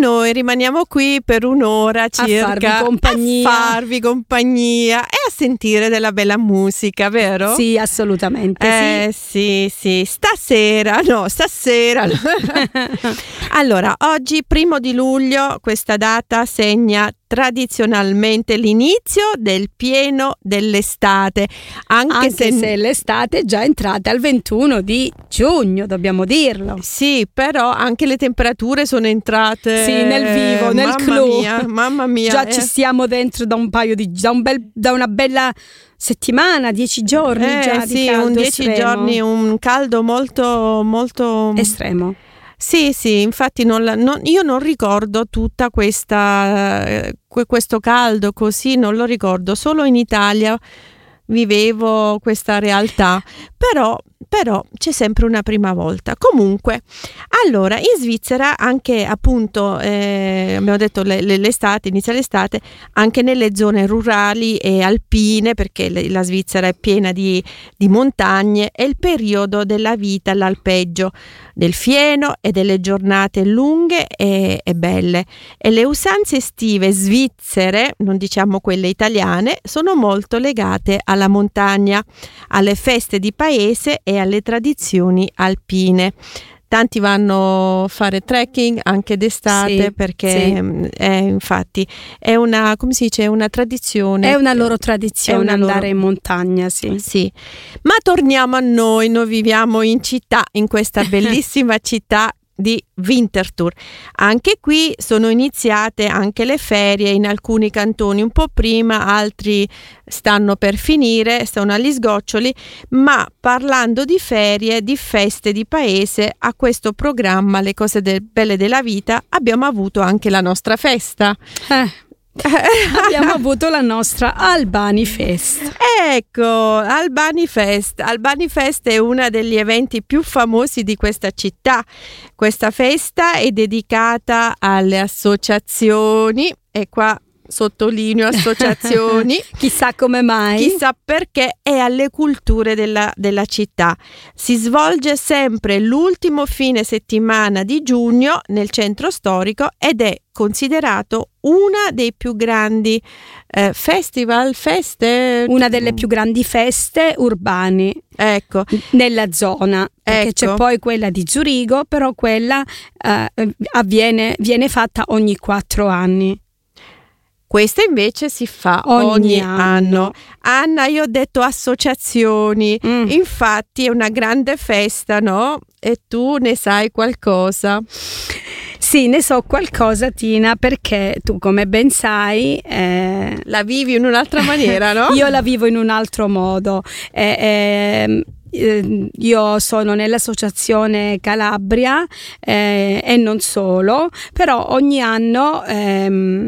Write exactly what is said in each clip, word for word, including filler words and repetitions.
noi rimaniamo qui per un'ora circa a farvi compagnia, a farvi compagnia e a sentire della bella musica, vero? Sì, assolutamente. Eh sì, sì, sì. Stasera, no, stasera. Allora, oggi primo di luglio, questa data segna tradizionalmente l'inizio del pieno dell'estate, anche, anche se... se l'estate è già entrata al ventuno di giugno, dobbiamo dirlo. Sì, però anche le temperature sono entrate, sì, nel vivo, nel mamma clou. Mia, mamma mia. Già eh. ci stiamo dentro da un paio di da un bel da una bella settimana, dieci giorni eh, già sì, di caldo un dieci estremo. giorni, un caldo molto molto estremo. Sì, sì, infatti non la, non, io non ricordo tutta questa eh, questo caldo così, non lo ricordo, solo in Italia vivevo questa realtà, però però c'è sempre una prima volta. Comunque, allora in Svizzera anche appunto eh, abbiamo detto le, le, l'estate, inizia l'estate anche nelle zone rurali e alpine, perché le, la Svizzera è piena di, di montagne, è il periodo della vita all'alpeggio, del fieno e delle giornate lunghe e, e belle, e le usanze estive svizzere, non diciamo quelle italiane, sono molto legate alla montagna, alle feste di paese e alle tradizioni alpine. Tanti vanno a fare trekking anche d'estate, sì, perché sì. È, infatti è una, come si dice, una tradizione. È una loro tradizione una andare loro... in montagna, sì. Sì. Ma torniamo a noi, noi viviamo in città, in questa bellissima città di Winterthur. Anche qui sono iniziate anche le ferie in alcuni cantoni un po' prima, altri stanno per finire, sono agli sgoccioli, ma parlando di ferie, di feste di paese, a questo programma Le cose de- belle della vita abbiamo avuto anche la nostra festa. Eh. Abbiamo avuto la nostra Albani Fest. Ecco, Albani Fest. Albani Fest è uno degli eventi più famosi di questa città. Questa festa è dedicata alle associazioni, e qua sottolineo associazioni. Chissà come mai. Chissà perché, e alle culture della, della città. Si svolge sempre l'ultimo fine settimana di giugno nel centro storico ed è considerato una dei più grandi eh, festival, feste... Una delle più grandi feste urbane, ecco, nella zona, perché ecco. C'è poi quella di Zurigo, però quella eh, avviene viene fatta ogni quattro anni. Questa invece si fa ogni, ogni anno. anno. Anna, io ho detto associazioni, mm. infatti è una grande festa, no? E tu ne sai qualcosa? Sì, ne so qualcosa, Tina, perché tu, come ben sai, eh, la vivi in un'altra maniera, no? Io la vivo in un altro modo. Eh, eh, io sono nell'associazione Calabria eh, e non solo, però ogni anno ehm,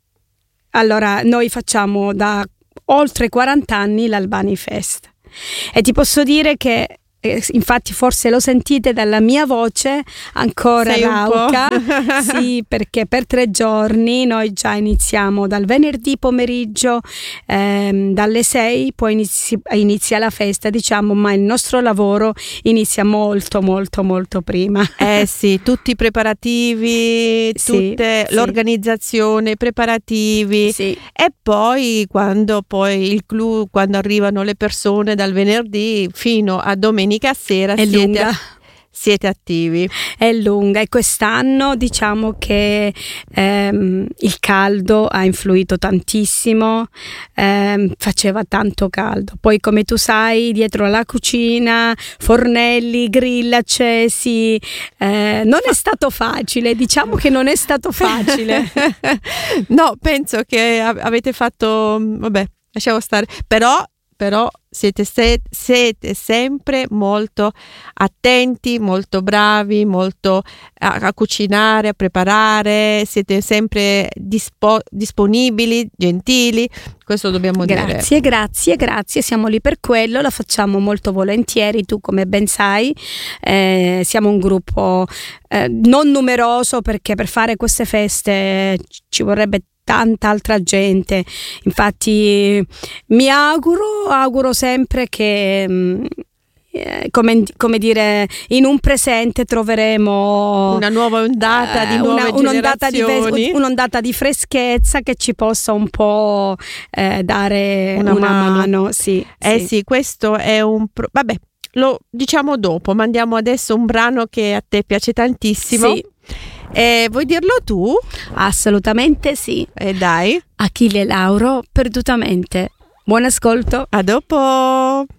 allora noi facciamo da oltre quaranta anni l'Albani Fest, e ti posso dire che Eh, infatti forse lo sentite dalla mia voce ancora Sei rauca. Sì, perché per tre giorni noi già iniziamo dal venerdì pomeriggio ehm, dalle sei, poi inizi- inizia la festa, diciamo, ma il nostro lavoro inizia molto molto molto prima. Eh sì, tutti i preparativi, tutte sì, l'organizzazione, i preparativi, sì. E poi quando poi il clou, quando arrivano le persone dal venerdì fino a domenica sera, è siete, lunga. siete attivi. È lunga, e quest'anno diciamo che ehm, il caldo ha influito tantissimo, ehm, faceva tanto caldo. Poi, come tu sai, dietro la cucina, fornelli, grill accesi, eh, non è stato facile, diciamo che non è stato facile. No, penso che avete fatto, vabbè, lasciamo stare, però però siete, se, siete sempre molto attenti, molto bravi, molto a, a cucinare, a preparare, siete sempre dispo, disponibili, gentili, questo dobbiamo grazie, dire. Grazie, grazie, grazie, siamo lì per quello, la facciamo molto volentieri, tu come ben sai eh, siamo un gruppo eh, non numeroso, perché per fare queste feste ci vorrebbe tanta altra gente. Infatti mi auguro auguro sempre che mh, eh, come, come dire, in un presente troveremo una nuova ondata eh, di nuove una, un'ondata, di, un'ondata di freschezza che ci possa un po' eh, dare una, una mano. mano. Sì, eh sì. sì, questo è un pro- vabbè, lo diciamo dopo, mandiamo adesso un brano che a te piace tantissimo. Sì. Eh, vuoi dirlo tu? Assolutamente sì. E eh dai. Achille Lauro, Perdutamente. Buon ascolto. A dopo.